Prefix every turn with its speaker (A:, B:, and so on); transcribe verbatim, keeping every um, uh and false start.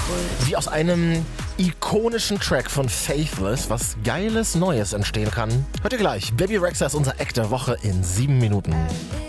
A: Wie aus einem ikonischen Track von Faithless was geiles Neues entstehen kann, hört ihr gleich. Baby Rexha ist unser Act der Woche in sieben Minuten.